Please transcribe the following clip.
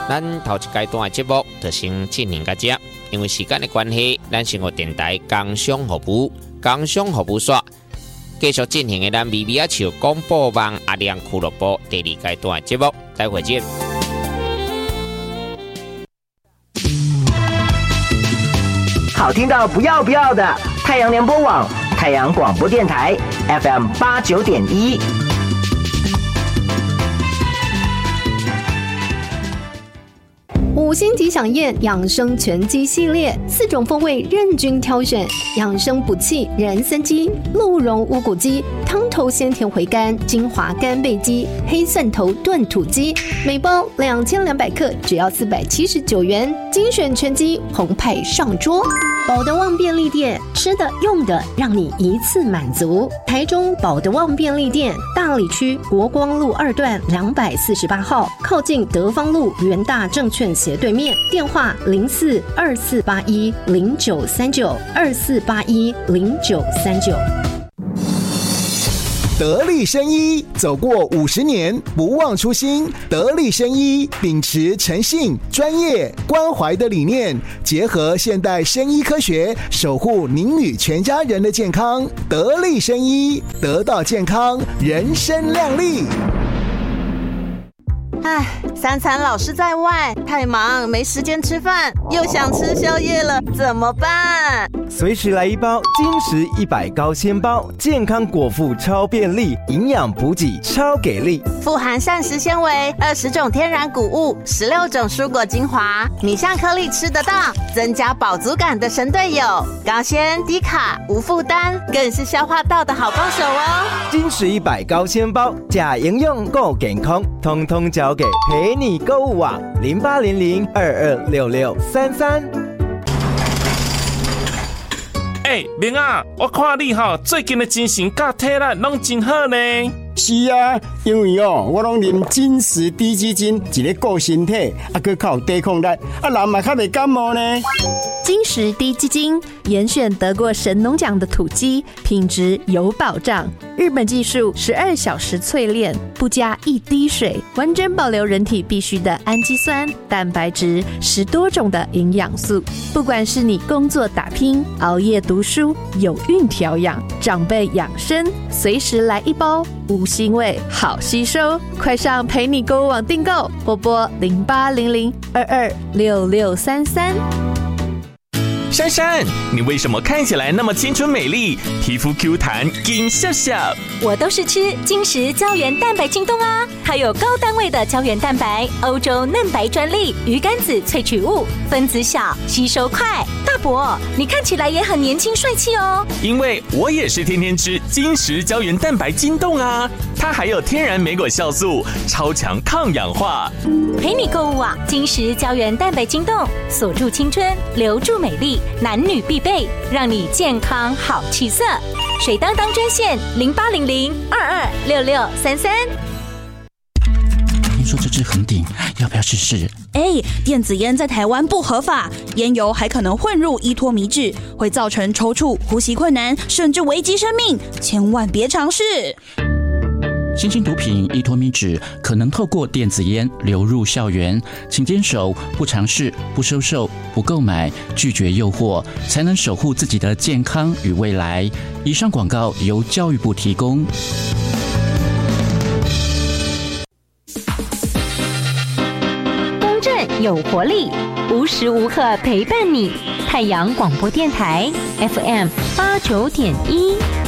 咱头一阶段的节目就先进行到这，因为时间的关系，咱生活电台工商服务线继续进行的咱米米球广播网阿亮俱乐部第2阶段的节目，待会见。 好听到不要的，太阳联播网、太阳广播电台 FM 89.1。 5星级饗宴养生全鸡系列，4种风味任君挑选，养生补气人参鸡、鹿茸乌骨鸡、汤头鲜甜回甘金华干贝鸡、黑蒜头炖土鸡，每包2200克，只要479元，精选全鸡澎湃上桌。保德旺便利店，吃的用的让你一次满足。台中保德旺便利店，大里区国光路2段248号，靠近德芳路元大证券斜对面，电话042481093924810939。 得力生医走过50年，不忘初心。得力生医秉持诚信、专业、关怀的理念，结合现代生医科学，守护您与全家人的健康。得力生医，得到健康，人生亮丽。 3餐老是在外，太忙没时间吃饭，又想吃宵夜了，怎么办？ 随时来一包金石100高纤包，健康果腹超便利，营养补给超给力， 富含膳食纤维、20种天然谷物、16种蔬果精华，米香颗粒吃得到，增加饱足感的神队友，高纤低卡无负担，更是消化道的好帮手哦。 金石100高纤包，假营养够健康，通通交给陪你购物网0800226633。 明啊，我看你最近的精神甲体力拢真好呢。 是啊，因为我拢啉金石低基金，一个顾身体，还靠抵抗力，人嘛较袂感冒呢。 金石低基金严选得过神农奖的土鸡，品质有保障。日本技术12小时淬炼，不加一滴水，完整保留人体必需的氨基酸、蛋白质，10多种的营养素。不管是你工作打拼、熬夜读书、有孕调养、长辈养生，随时来一包，5腥味，好吸收。快上陪你购物网订购，拨拨0800226633。 珊珊，你为什么看起来那么清纯美丽，皮肤 Q 弹，金笑笑？ 我都是吃金石胶原蛋白晶冻啊，它有高单位的胶原蛋白，欧洲嫩白专利，鱼肝子萃取物，分子小，吸收快。大伯，你看起来也很年轻帅气哦。 因为我也是天天吃金石胶原蛋白晶冻啊，它还有天然莓果酵素，超强抗氧化。 陪你购物网，金石胶原蛋白晶冻，锁住青春，留住美丽。男女必备，让你健康好气色。水当当专线0800226633。 听说这支横顶，要不要试试？ 电子烟在台湾不合法，烟油还可能混入依托醚质，会造成抽搐、呼吸困难，甚至危及生命，千万别尝试。 新兴毒品依托醚质可能透过电子烟流入校园，请坚守不尝试、不收受、不购买、拒绝诱惑，才能守护自己的健康与未来。以上广告由教育部提供。 公正有活力，无时无刻陪伴你。太阳广播电台 FM 89.1。